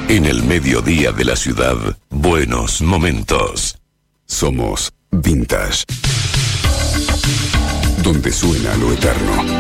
En el mediodía de la ciudad, buenos momentos. Somos Vintage. Donde suena lo eterno.